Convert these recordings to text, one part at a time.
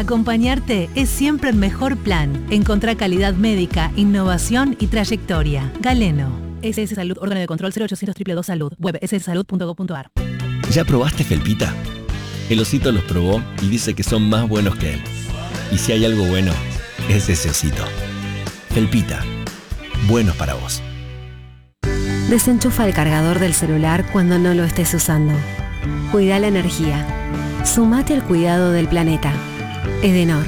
Acompañarte es siempre el mejor plan. Encontrá calidad médica, innovación y trayectoria. Galeno. SS Salud, órgano de control 0800 222 Salud. Web sssalud.gov.ar. ¿Ya probaste Felpita? El osito los probó y dice que son más buenos que él. Y si hay algo bueno, es ese osito. Felpita. Buenos para vos. Desenchufa el cargador del celular cuando no lo estés usando. Cuida la energía. Sumate al cuidado del planeta. Edenor.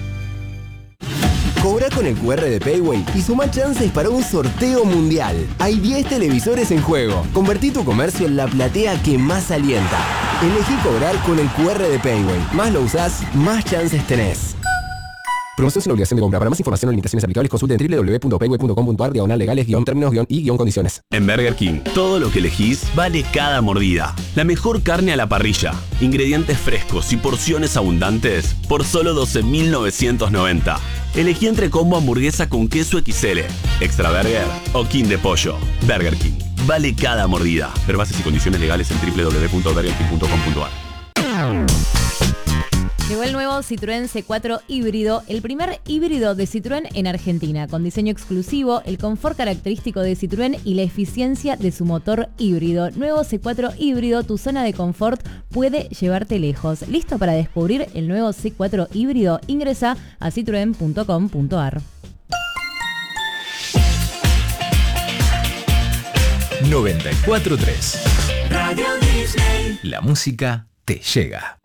Cobra con el QR de Payway y suma chances para un sorteo mundial. Hay 10 televisores en juego. Convertí tu comercio en la platea que más alienta. Elegí cobrar con el QR de Payway. Más lo usás, más chances tenés. Promoción sin obligación de compra. Para más información o limitaciones aplicables, consulte en www.payway.com.ar/legales-términos-y condiciones. En Burger King, todo lo que elegís vale cada mordida. La mejor carne a la parrilla, ingredientes frescos y porciones abundantes por solo 12.990. Elegí entre combo hamburguesa con queso XL, extra burger o king de pollo. Burger King, vale cada mordida. Ver bases y condiciones legales en www.burgerking.com.ar. Llegó el nuevo Citroën C4 híbrido, el primer híbrido de Citroën en Argentina, con diseño exclusivo, el confort característico de Citroën y la eficiencia de su motor híbrido. Nuevo C4 híbrido, tu zona de confort puede llevarte lejos. ¿Listo para descubrir el nuevo C4 híbrido? Ingresa a citroen.com.ar. 94.3 Radio Disney. La música te llega.